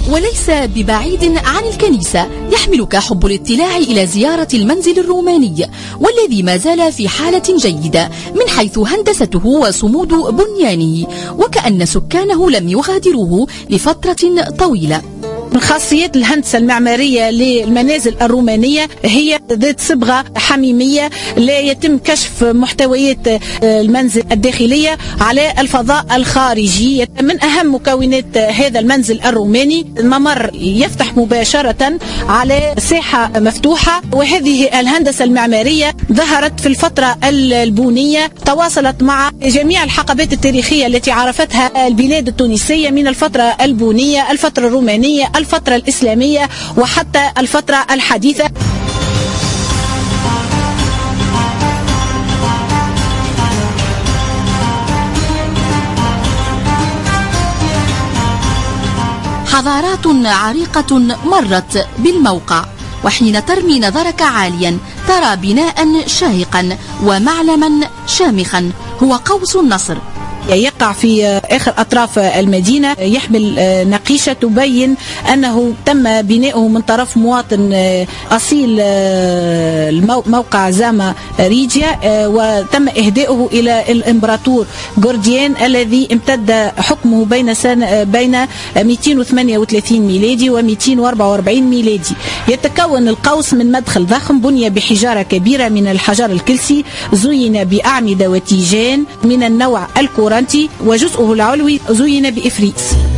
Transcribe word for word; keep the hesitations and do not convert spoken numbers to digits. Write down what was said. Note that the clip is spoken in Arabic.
وليس ببعيد عن الكنيسة يحملك حب الاطلاع إلى زيارة المنزل الروماني، والذي ما زال في حالة جيدة من حيث هندسته وصمود بنيانه، وكأن سكانه لم يغادروه لفترة طويلة. من خاصيات الهندسة المعمارية للمنازل الرومانية هي ذات صبغة حميمية، لا يتم كشف محتويات المنزل الداخلية على الفضاء الخارجي. من أهم مكونات هذا المنزل الروماني الممر يفتح مباشرة على ساحة مفتوحة، وهذه الهندسة المعمارية ظهرت في الفترة البونية، تواصلت مع جميع الحقبات التاريخية التي عرفتها البلاد التونسية من الفترة البونية، الفترة الرومانية، الفترة الإسلامية، وحتى الفترة الحديثة. حضارات عريقة مرت بالموقع، وحين ترمي نظرك عاليا ترى بناء شاهقا ومعلما شامخا هو قوس النصر، يقع في آخر أطراف المدينة، يحمل نقيشة تبين أنه تم بناؤه من طرف مواطن أصيل موقع زاما ريجيا، وتم إهداؤه إلى الإمبراطور جورديان الذي امتد حكمه بين سنة بين مئتين وثمانية وثلاثين ميلادي و مئتين وأربعة وأربعين ميلادي. يتكون القوس من مدخل ضخم بني بحجارة كبيرة من الحجر الكلسي، زين بأعمدة وتيجان من النوع الكورة، وجزءه العلوي زين بإفريز.